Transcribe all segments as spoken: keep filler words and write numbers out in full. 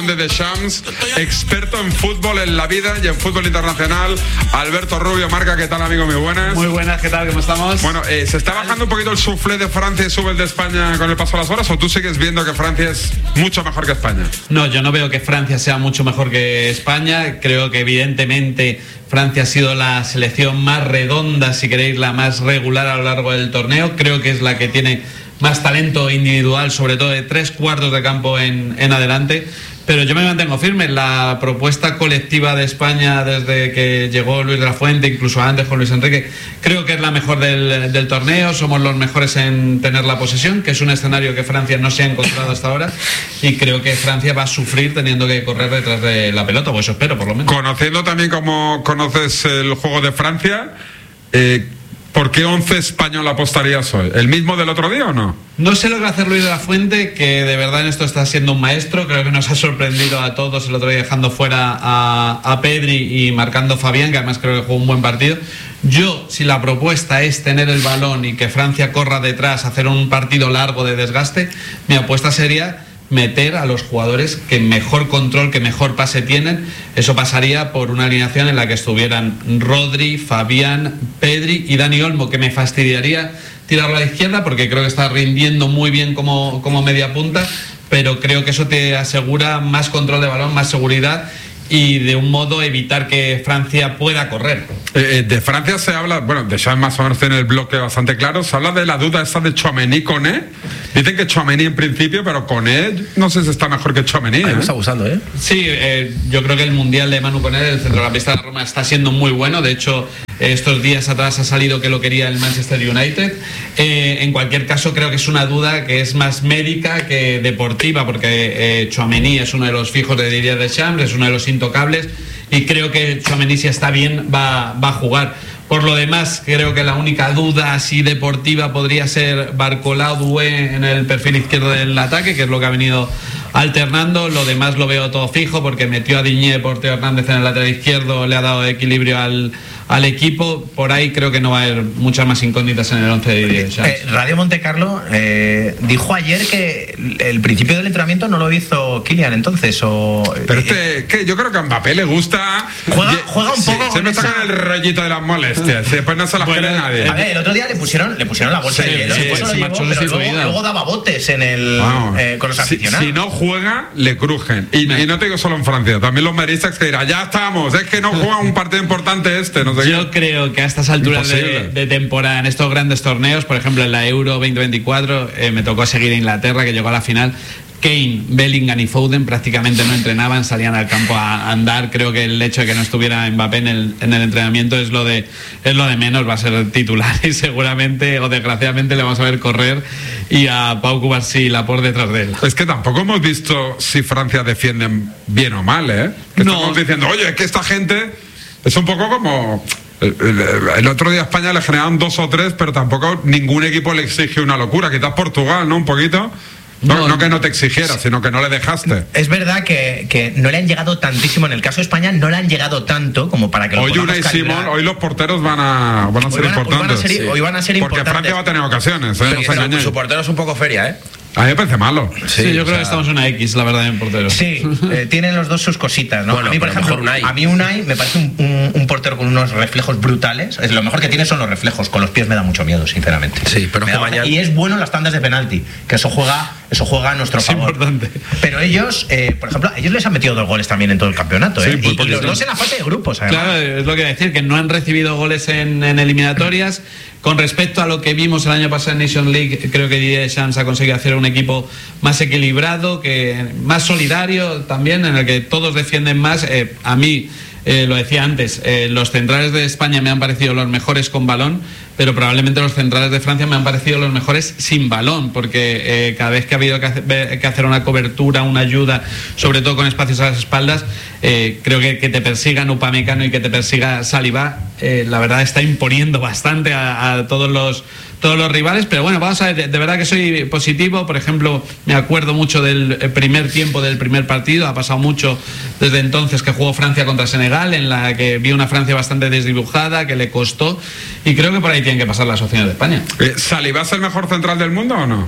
de Deschamps, experto en fútbol en la vida y en fútbol internacional. Alberto Rubio, Marca, ¿qué tal, amigo? Muy buenas. Muy buenas, ¿qué tal? ¿Cómo estamos? Bueno, eh, ¿se está bajando un poquito el suflé de Francia y sube el de España con el paso de las horas, o tú sigues viendo que Francia es mucho mejor que España? No, yo no veo que Francia sea mucho mejor que España. Creo que evidentemente Francia ha sido la selección más redonda, si queréis, la más regular a lo largo del torneo. Creo que es la que tiene más talento individual, sobre todo de tres cuartos de campo en, en adelante. Pero yo me mantengo firme. La propuesta colectiva de España desde que llegó Luis de la Fuente, incluso antes con Luis Enrique, creo que es la mejor del, del torneo. Somos los mejores en tener la posesión, que es un escenario que Francia no se ha encontrado hasta ahora, y creo que Francia va a sufrir teniendo que correr detrás de la pelota, o eso espero, por lo menos. Conociendo también cómo conoces el juego de Francia, eh, ¿por qué once español apostarías hoy? ¿El mismo del otro día o no? No sé lo que va a hacer Luis de la Fuente, que de verdad en esto está siendo un maestro. Creo que nos ha sorprendido a todos el otro día, dejando fuera a, a Pedri y marcando Fabián, que además creo que jugó un buen partido. Yo, si la propuesta es tener el balón y que Francia corra detrás, hacer un partido largo de desgaste, mi apuesta sería meter a los jugadores que mejor control, que mejor pase tienen. Eso pasaría por una alineación en la que estuvieran Rodri, Fabián, Pedri y Dani Olmo, que me fastidiaría tirarlo a la izquierda porque creo que está rindiendo muy bien como, como media punta, pero creo que eso te asegura más control de balón, más seguridad y de un modo evitar que Francia pueda correr. Eh, de Francia se habla, bueno, de Champs más o menos tiene el bloque bastante claro, se habla de la duda esta de Tchouaméni-Koné. Dicen que Tchouaméni en principio, pero Koné no sé si está mejor que Tchouaméni. ¿eh? Me está gustando, ¿eh? Sí, eh, yo creo que el Mundial de Manu Koné, el centrocampista de la Roma, está siendo muy bueno. De hecho, estos días atrás ha salido que lo quería el Manchester United. Eh, en cualquier caso, creo que es una duda que es más médica que deportiva, porque eh, Tchouaméni es uno de los fijos de Didier Deschamps, es uno de los intocables, y creo que Tchouaméni, si está bien, va, va a jugar. Por lo demás, creo que la única duda así deportiva podría ser Barcola o Doué en el perfil izquierdo del ataque, que es lo que ha venido alternando. Lo demás lo veo todo fijo, porque metió a Diñé por Teo Hernández en el lateral izquierdo, le ha dado equilibrio al, al equipo. Por ahí creo que no va a haber muchas más incógnitas en el once de Didier Deschamps. Eh, Radio Montecarlo eh, dijo ayer que el principio del entrenamiento no lo hizo Kylian, entonces, o... Pero este, que yo creo que a Mbappé le gusta... Juega, juega un poco... Sí, siempre esa... sacan el rollito de las molestias, después no se las Bueno, cree nadie. A ver, el otro día le pusieron, le pusieron la bolsa Sí, de hielo, sí, después sí, se lo llevó, macho, pero sí, luego, cuidado. luego daba botes en el, Wow. eh, con los si, aficionados. si no juega, le crujen. Y, y no te digo solo en Francia, también los meristas que dirán, ya estamos, es que no juega un partido importante este, no sé Yo qué. creo que a estas alturas de, de temporada, en estos grandes torneos, por ejemplo en la Euro veinte veinticuatro, eh, me tocó seguir a Inglaterra, que llegó a la final. Kane, Bellingham y Foden prácticamente no entrenaban, salían al campo a andar. Creo que el hecho de que no estuviera Mbappé en el, en el entrenamiento es lo de es lo de menos. Va a ser titular y seguramente o desgraciadamente le vamos a ver correr, y a Pau Cubarsí la por detrás de él. Es que tampoco hemos visto si Francia defiende bien o mal, ¿eh? Que No. estamos diciendo, oye, es que esta gente es un poco como... El, el, el otro día a España le generaban dos o tres, pero tampoco ningún equipo le exige una locura. Quizás Portugal, ¿no? Un poquito... No, No, no que no te exigiera, sino que no le dejaste. Es verdad que, que no le han llegado tantísimo. En el caso de España no le han llegado tanto como para que lo Hoy podamos Unai calibrar. Simón, hoy los porteros van a, van a Hoy ser van a- hoy van a importantes. ser- hoy van a ser Porque importantes. Francia va a tener ocasiones, ¿eh? No se Pero engañen. su portero es un poco feria, ¿eh? A mí me parece malo. Sí, yo creo o sea, que estamos en una X, la verdad, en portero. Sí, eh, tienen los dos sus cositas, ¿no? Bueno, a mí, por pero ejemplo, mejor Unai. a mí Unai me parece un, un, un portero con unos reflejos brutales. Es, lo mejor que tiene son los reflejos. Con los pies me da mucho miedo, sinceramente. Sí, pero Me que da- mañana- Y es bueno en las tandas de penalti, que eso juega, eso juega a nuestro Es favor. importante. Pero ellos, eh, por ejemplo, a ellos les han metido dos goles también en todo el campeonato, ¿eh? Sí, pues y, y porque los sí. dos en la fase de grupos, además. Claro, es lo que iba a decir, que no han recibido goles en, en eliminatorias. Con respecto a lo que vimos el año pasado en Nation League, creo que Didier Deschamps ha conseguido hacer un equipo más equilibrado, que más solidario también, en el que todos defienden más. Eh, a mí, eh, lo decía antes, eh, los centrales de España me han parecido los mejores con balón, pero probablemente los centrales de Francia me han parecido los mejores sin balón, porque eh, cada vez que ha habido que hacer, que hacer una cobertura, una ayuda, sobre todo con espacios a las espaldas, eh, creo que que te persigan Upamecano y que te persiga Saliba, eh, la verdad está imponiendo bastante a, a todos los todos los rivales. Pero bueno, vamos a ver, de, de verdad que soy positivo. Por ejemplo, me acuerdo mucho del primer tiempo del primer partido, ha pasado mucho desde entonces, que jugó Francia contra Senegal, en la que vi una Francia bastante desdibujada, que le costó, y creo que por ahí tienen que pasar las opciones de España. Eh, ¿Saliba es el mejor central del mundo o no?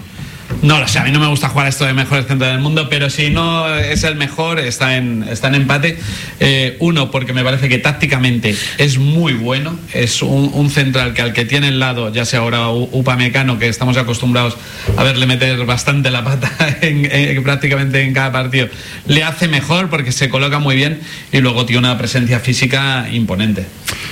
No lo sé, a mí no me gusta jugar esto de mejores centros del mundo, pero si no es el mejor, está en, está en empate. Eh, uno, porque me parece que tácticamente es muy bueno, es un, un central que al que tiene el lado, ya sea ahora Upamecano, que estamos acostumbrados a verle meter bastante la pata en, en, prácticamente en cada partido, le hace mejor porque se coloca muy bien y luego tiene una presencia física imponente.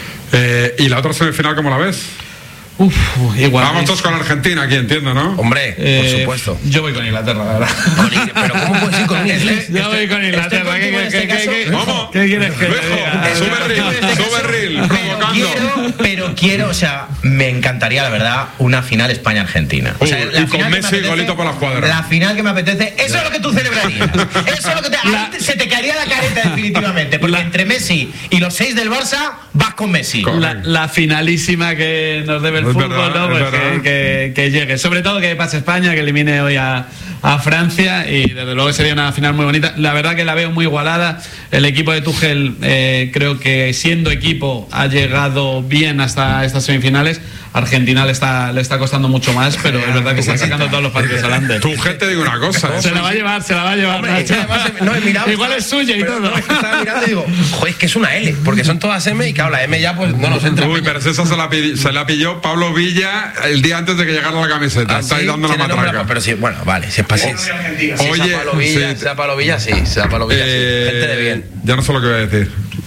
Eh, ¿Y la otra semifinal cómo la ves? Uf, igual. Vamos todos con Argentina aquí, entiendo, ¿no? Hombre, Eh, por supuesto. Yo voy con Inglaterra, la verdad. Pero ¿cómo puedes ir con un inglés? Yo voy con Inglaterra. ¿Qué, qué, qué, qué, qué, ¿Cómo? ¿Qué quieres que te diga? Sube reel, sube reel, provocando. Quiero, pero quiero, o sea, me encantaría, la verdad, una final España-Argentina. O sea, Uh, la y con final que me Messi, apetece- golito por la escuadra. La final que me apetece, eso es lo que tú celebrarías. Eso es lo que te, ahí La- te- se te caería la careta definitivamente. Porque La- entre Messi y los seis del Barça, vas con Messi. Con- La, la finalísima que nos debe el Es fútbol, verdad, ¿no? es Pues verdad. que, que- que llegue. Sobre todo que pase España, que elimine hoy a, a Francia y desde luego sería una final muy bonita. La verdad que la veo muy igualada. El equipo de Tuchel, eh, creo que siendo equipo ha llegado bien hasta estas semifinales. Argentina le está, le está costando mucho más, pero es verdad que están sacando todos los partidos adelante. Tu gente, digo una cosa, ¿eh? Se la va a llevar, se la va a llevar. Hombre, es que Nacho. además, no, he mirado, Igual es suya y pero todo. no, es que estaba mirando y digo, joder, es que es una L, porque son todas M y claro, la M ya pues no nos entra. Uy, pero esa se la, pidi- se la pilló Pablo Villa el día antes de que llegara la camiseta. Ah, Está ahí sí, dando la tiene nombre, matraca. pero sí, bueno, vale, si es para sí. Si Oye, es a Pablo Villa, sí. si es a Pablo Villa, sí, si es a Pablo Villa, sí. Eh, Gente de bien. Ya no sé lo que voy a decir.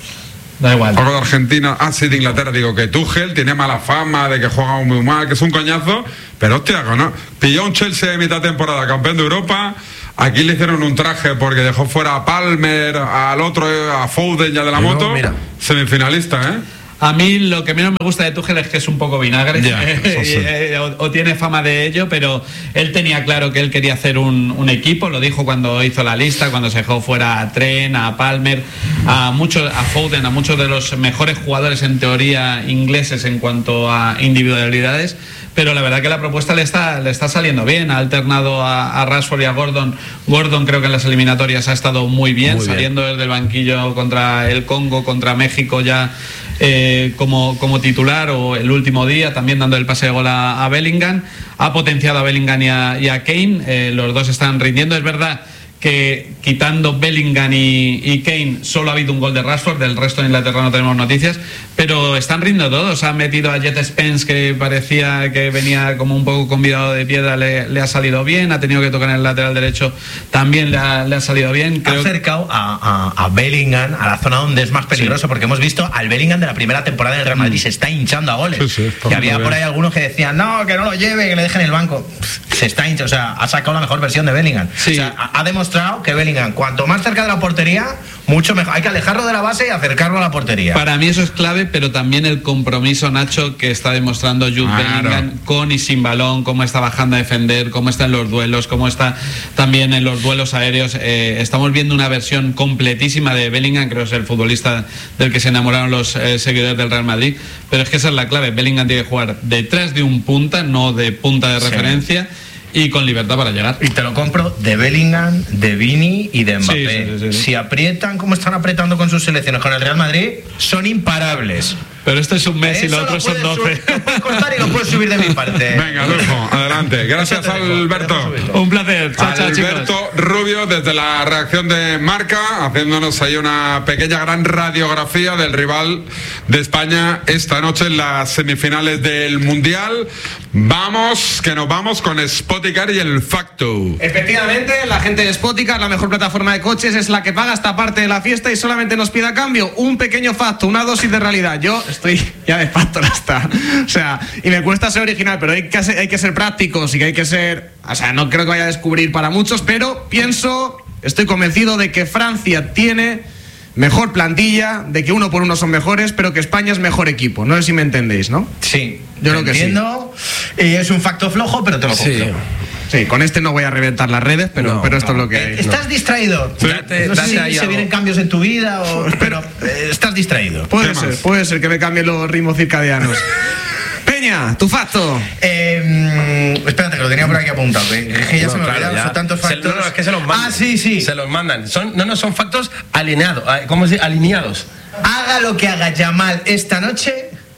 Da igual. Algo de Argentina, ah, sí, de Inglaterra. Digo que Tuchel tiene mala fama de que juega muy mal, que es un coñazo, pero hostia, ¿no? Pilló un Chelsea de mitad temporada, campeón de Europa. Aquí le hicieron un traje porque dejó fuera a Palmer, al otro, a Foden ya de la Y no, moto. mira. Semifinalista, ¿eh? A mí lo que menos me gusta de Tuchel es que es un poco vinagre. Ya, eso sí. Eh, o, o tiene fama de ello, pero él tenía claro que él quería hacer un, un equipo, lo dijo cuando hizo la lista, cuando se dejó fuera a Trent, a Palmer, a muchos, a Foden, a muchos de los mejores jugadores en teoría ingleses en cuanto a individualidades. Pero la verdad que la propuesta le está, le está saliendo bien. Ha alternado a, a Rashford y a Gordon. Gordon creo que en las eliminatorias ha estado muy bien, Muy bien. saliendo desde el banquillo contra el Congo, contra México ya eh, como, como titular, o el último día también dando el pase de gol a, a Bellingham. Ha potenciado a Bellingham y a, y a Kane. Eh, los dos están rindiendo. Es verdad que quitando Bellingham y, y Kane solo ha habido un gol de Rashford, del resto de Inglaterra no tenemos noticias, pero están rindiendo todos. Han metido a Jet Spence, que parecía que venía como un poco convidado de piedra, le, le ha salido bien. Ha tenido que tocar en el lateral derecho, también le ha, le ha salido bien. Ha Creo que- acercado a, a, a Bellingham a la zona donde es más peligroso, porque hemos visto al Bellingham de la primera temporada del Real Madrid se está hinchando a goles. Sí, sí, está y muy había bien. por ahí algunos que decían, no, que no lo lleve, que le dejen el banco. Pff, Se está hinchando, o sea, ha sacado la mejor versión de Bellingham. Sí. O sea, ha ha demostrado que Bellingham, cuanto más cerca de la portería, mucho mejor. Hay que alejarlo de la base y acercarlo a la portería. Para mí eso es clave, pero también el compromiso, Nacho, que está demostrando Jude Claro. Bellingham con y sin balón, cómo está bajando a defender, cómo está en los duelos, cómo está también en los duelos aéreos. Eh, estamos viendo una versión completísima de Bellingham, creo que es el futbolista del que se enamoraron los eh, seguidores del Real Madrid, pero es que esa es la clave. Bellingham tiene que jugar detrás de un punta, no de punta de Sí. referencia, y con libertad para llegar. Y te lo compro de Bellingham, de Vini y de Mbappé. Sí, sí, sí, sí. Si aprietan como están apretando con sus selecciones con el Real Madrid, son imparables. Pero este es un mes y Eso los lo otros son puedes doce. su- lo puedes cortar y lo puedes subir de mi parte. Venga, lujo, adelante. Gracias, Eso te dejo, Alberto. te dejo subirlo. Un placer. Chao, chao, chicos. Alberto Rubio, desde la reacción de Marca, haciéndonos ahí una pequeña gran radiografía del rival de España esta noche en las semifinales del Mundial. Vamos, que nos vamos con Spoticar y el Facto. Efectivamente, la gente de Spoticar, la mejor plataforma de coches, es la que paga esta parte de la fiesta y solamente nos pide a cambio un pequeño facto, una dosis de realidad. Yo estoy ya de facto hasta. O sea, y me cuesta ser original, pero hay que ser, hay que ser prácticos y que hay que ser. O sea, no creo que vaya a descubrir para muchos, pero pienso, estoy convencido de que Francia tiene mejor plantilla, de que uno por uno son mejores, pero que España es mejor equipo. No sé si me entendéis, ¿no? Sí, Yo te creo que sí. entiendo. Y es un facto flojo, pero te lo compro. Sí. Sí, con este no voy a reventar las redes, pero, No, pero esto no. es lo que hay. ¿Estás distraído? Sí. Date- No sé date si ahí se algo. vienen cambios en tu vida, o, pero eh, estás distraído. Puede ¿Qué ser, más? puede ser que me cambien los ritmos circadianos. Peña, tu facto. Eh, mm, espérate, que lo tenía por aquí apuntado. Que, que ya No, se me claro, olvidaron, ya. son tantos Se- factores. no, no, es que se los mandan. Ah, sí, sí. Se los mandan. Son, no, no, son factos alineados. ah, ¿Cómo se dice? Alineados. Haga lo que haga Yamal esta noche,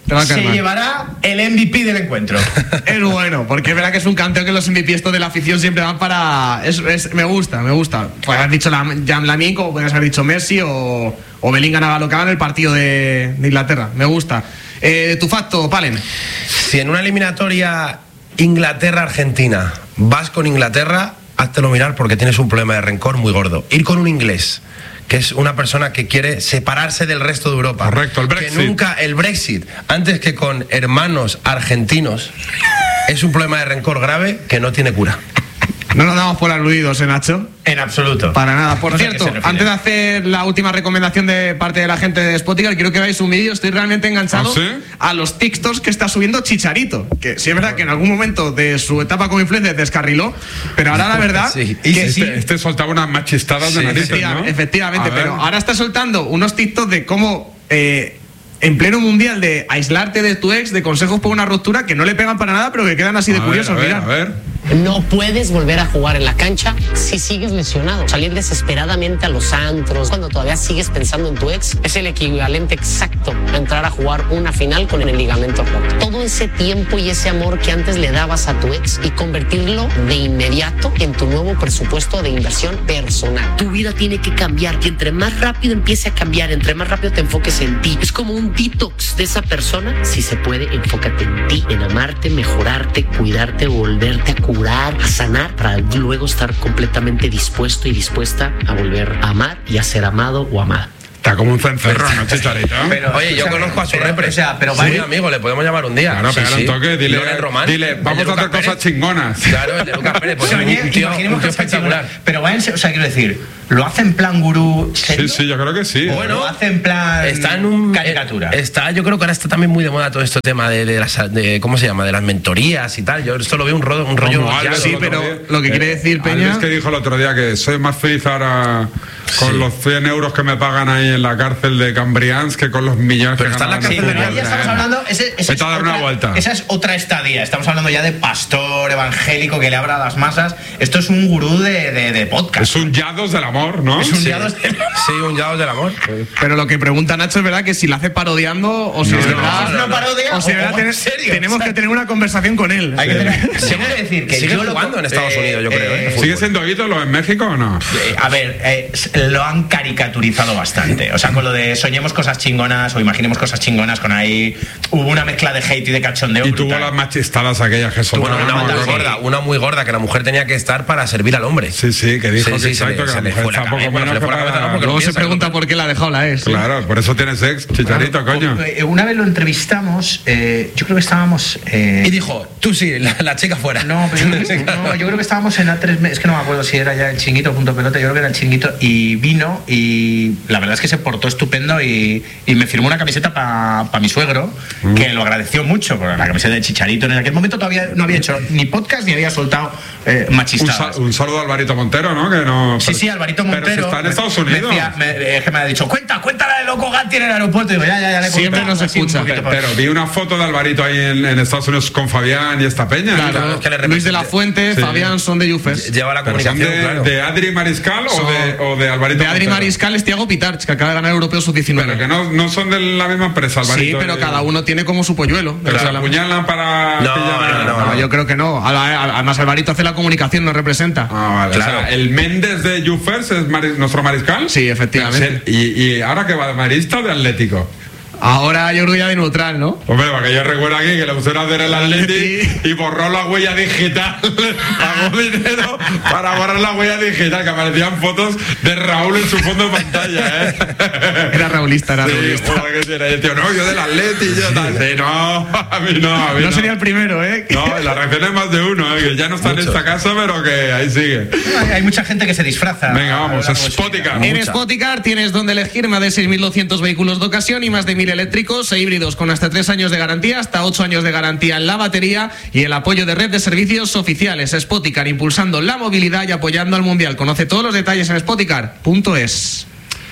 te va a caer se mal. llevará el M V P del encuentro. Es bueno, porque es verdad que es un canteo que los M V P esto de la afición siempre van para... Es, es- me gusta, me gusta. Puedes haber dicho la, Jan Lamin, como puedes haber dicho Messi o, o Bellingham haga lo que haga en el partido de, de Inglaterra. Me gusta. Eh, tu facto, Palen. Si en una eliminatoria Inglaterra-Argentina vas con Inglaterra, háztelo mirar porque tienes un problema de rencor muy gordo. Ir con un inglés, que es una persona que quiere separarse del resto de Europa. Correcto, el Brexit. Que nunca el Brexit, antes que con hermanos argentinos, es un problema de rencor grave que no tiene cura. No nos damos por aludidos, ¿eh, Nacho? En absoluto. Para nada. Por No sé a qué cierto, se refiere. antes de hacer la última recomendación de parte de la gente de Spotify, quiero que veáis un vídeo. Estoy realmente enganchado ¿Ah, sí? a los TikToks que está subiendo Chicharito. Que sí es verdad que en algún momento de su etapa como influencer descarriló, pero ahora la verdad Sí. que Este, sí. este soltaba unas machistadas de Sí, narices, Efectiva- ¿no? Efectivamente, A ver. pero ahora está soltando unos TikToks de cómo eh, en pleno mundial de aislarte de tu ex, de consejos por una ruptura que no le pegan para nada, pero que quedan así de A ver, curiosos. a ver, Mirad. a ver. No puedes volver a jugar en la cancha si sigues lesionado. Salir desesperadamente a los antros cuando todavía sigues pensando en tu ex es el equivalente exacto a entrar a jugar una final con el ligamento roto. Todo ese tiempo y ese amor que antes le dabas a tu ex y convertirlo de inmediato en tu nuevo presupuesto de inversión personal. Tu vida tiene que cambiar y entre más rápido empiece a cambiar, entre más rápido te enfoques en ti. Es como un detox de esa persona. Si se puede, enfócate en ti, en amarte, mejorarte, cuidarte, volverte a curar, a sanar, para luego estar completamente dispuesto y dispuesta a volver a amar y a ser amado o amada. Está como un cencerro, ¿no, Chicharito? Pero, Oye, yo escúchame, conozco a su pero, repre. o sea, pero Sí, vale- amigo, le podemos llamar un día. Claro, Sí, pégale sí. un toque, dile, Loren Román, dile, el de vamos a Lucas hacer cosas Pérez. chingonas. Claro, el de Lucas Pérez, pues Oye, un tío, un tío imaginemos que está espectacular. chingón. Pero va en serio, o sea, quiero decir, ¿lo hace en plan gurú serio? Sí, sí, yo creo que sí. ¿O lo hace en plan Está en un caricatura? eh, Está, yo creo que ahora está también muy de moda todo este tema de, de las de, ¿cómo se llama? De las mentorías y tal. Yo esto lo veo un rollo, un rollo Como ya, Alves sí, el otro pero día. lo que quiere decir, Peña- Alves que dijo el otro día que soy más feliz ahora con Sí. los cien euros que me pagan ahí en la cárcel de Cambrians que con los millones Pero que está en la ganan Sí, en pero fútbol. ahí ya estamos Eh. hablando. Ese, ese Vete a dar una otra- vuelta. Esa es otra estadía. Estamos hablando ya de pastor evangélico que le abra a las masas. Esto es un gurú de, de, de podcast. Es un Yados del amor, ¿no? Es un Sí, Yados de- sí, un Yados del amor. Pero lo que pregunta Nacho es verdad que si la hace parodiando o si No, es no, verdad. ¿Es una parodia o si o- de verdad o tiene- en serio? tenemos O sea, que tener una conversación con él. Hay que Sí. tener- tengo que decir que Sigue yo lo- jugando en Estados Unidos, yo creo, ¿eh? ¿Sigue siendo ídolo en México o no? Eh, A ver, eh, s- lo han caricaturizado bastante. O sea, con lo de soñemos cosas chingonas o imaginemos cosas chingonas, con ahí hubo una mezcla de hate y de cachondeo. Y tuvo brutal. las machistadas aquellas que son. Bueno, una muy sí. gorda, una muy gorda, que la mujer tenía que estar para servir al hombre. Sí, sí, que dijo Sí, que sí, se exacto, le- que se la le mujer fue la está poco cabeza, bueno, menos se le fue la que cabeza, para- no, porque Luego se piensa, pregunta ¿no? por qué la ha dejado la ex. ¿sí? Claro, por eso tienes ex, Chicharito, coño. Eh, Una vez lo entrevistamos, eh, yo creo que estábamos. eh, Y dijo, tú sí, la, la chica fuera. No, pero yo, no, yo creo que estábamos en A tres, es que no me acuerdo si era ya el Chiringuito o Punto Pelota, yo creo que era el Chiringuito, y vino y la verdad es que se portó estupendo y, y me firmó una camiseta para pa mi suegro, Mm. que lo agradeció mucho, por la camiseta de Chicharito. En aquel momento todavía no había hecho ni podcast ni había soltado eh, Un, machistadas. sa- un saludo a Alvarito Montero, ¿no? Que no Sí, sí, Alvarito Montero. Pero si está en me- Estados me Unidos. decía- me- es que me ha dicho, cuenta, cuéntala de loco Gatti en el aeropuerto. Y digo, ya, ya, ya le he Siempre contado, nos así un escucha, poquito por- Pero vi una foto de Alvarito ahí en, en Estados Unidos con Fabián y esta peña. Claro, Claro, es que le Luis de la representa- Fuente, Sí. Fabián son de Jufes. Lleva la Pero son comunicación, de, claro. de Adri Mariscal o de, o de Alvarito De Adri Montero? Mariscal es Thiago Pitarch, que acaba de ganar el Europeo sub diecinueve. Pero que no, no son de la misma empresa, Sí, Alvarito. pero y- cada uno tiene como su polluelo. Pero O sea, se la- apuñalan para. No, pillar a- no, no, No, yo creo que no. Además, Alvarito hace la comunicación, no representa. Ah, vale. Claro. O sea, el Méndez de Jufers es mari- nuestro mariscal. Sí, efectivamente. Y, y ahora que va de marista de Atlético. Ahora yo creo que ya de neutral, ¿no? Hombre, porque yo recuerdo aquí que le pusieron a hacer el Atleti y borró la huella digital. Pagó dinero para borrar la huella digital, que aparecían fotos de Raúl en su fondo de pantalla, ¿eh? Era raulista, era Sí, raulista. joder, que sí, era el tío, no, yo del Atleti, yo tal. Sí, no, a mí no, a mí no. No sería el primero, ¿eh? No, la reacción es más de uno, ¿eh? Que ya no está en Mucho. esta casa, pero que ahí sigue. Hay, hay mucha gente que se disfraza. Venga, vamos, A lo largo de su Spoticar. vida. En Mucha. Spoticar tienes donde elegir más de seis mil doscientos vehículos de ocasión y más de mil eléctricos e híbridos con hasta tres años de garantía, hasta ocho años de garantía en la batería y el apoyo de red de servicios oficiales. Spoticar, impulsando la movilidad y apoyando al Mundial. Conoce todos los detalles en spoticar punto es.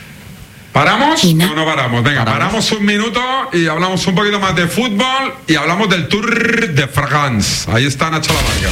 ¿Paramos Ina. o no paramos? Venga, Paramos. paramos un minuto y hablamos un poquito más de fútbol y hablamos del Tour de France. Ahí está Nacho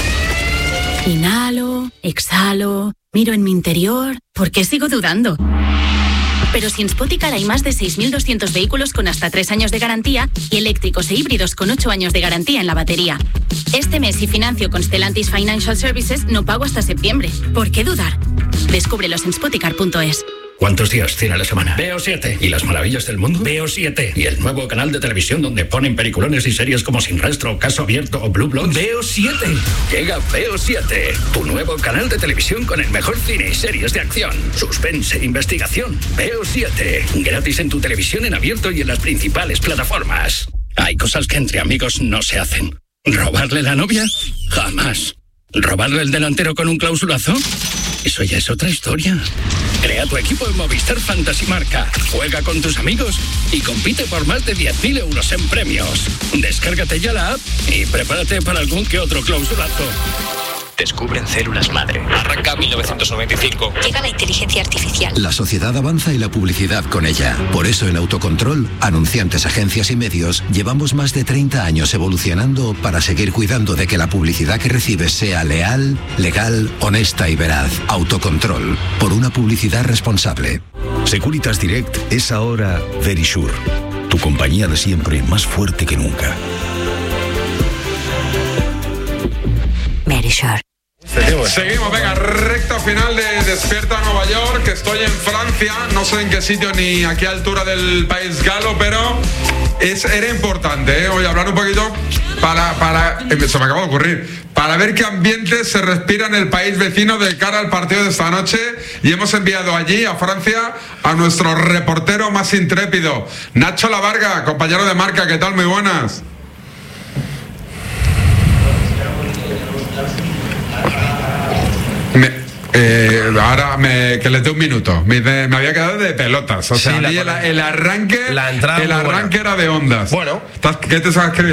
Lamarca. Inhalo, exhalo, miro en mi interior. ¿Por qué sigo dudando? Pero si en Spoticar hay más de seis mil doscientos vehículos con hasta tres años de garantía y eléctricos e híbridos con ocho años de garantía en la batería. Este mes, si financio con Stellantis Financial Services, no pago hasta septiembre. ¿Por qué dudar? Descúbrelos en spoticar punto es. ¿Cuántos días tiene la semana? Veo siete. ¿Y las maravillas del mundo? Veo siete. ¿Y el nuevo canal de televisión donde ponen peliculones y series como Sin Rastro, Caso Abierto o Blue Bloods? Veo siete. Llega Veo siete. Tu nuevo canal de televisión con el mejor cine y series de acción, suspense e investigación. Veo siete. Gratis en tu televisión en abierto y en las principales plataformas. Hay cosas que entre amigos no se hacen. ¿Robarle la novia? Jamás. ¿Robarle el delantero con un clausulazo? Eso ya es otra historia. Crea tu equipo en Movistar Fantasy Marca. Juega con tus amigos y compite por más de diez mil euros en premios. Descárgate ya la app y prepárate para algún que otro clausulazo. Descubren células madre. Arranca mil novecientos noventa y cinco. Llega la inteligencia artificial. La sociedad avanza y la publicidad con ella. Por eso en Autocontrol, anunciantes, agencias y medios, llevamos más de treinta años evolucionando para seguir cuidando de que la publicidad que recibes sea leal, legal, honesta y veraz. Autocontrol, por una publicidad responsable. Securitas Direct es ahora Verisure, tu compañía de siempre más fuerte que nunca. Verisure. Seguimos, venga, recta final de Despierta Nueva York. Estoy en Francia, no sé en qué sitio ni a qué altura del país galo, pero es, era importante, ¿eh? Voy a hablar un poquito para, para, se me acaba de ocurrir, para ver qué ambiente se respira en el país vecino de cara al partido de esta noche. Y hemos enviado allí, a Francia, a nuestro reportero más intrépido, Nacho Lavarga, compañero de Marca. ¿Qué tal? Muy buenas. Me, eh, ahora me, que les dé un minuto. Me, me había quedado de pelotas. O sea, sí, la, el, el arranque, la entrada el arranque era de ondas. Bueno, ¿qué te estás escribiendo?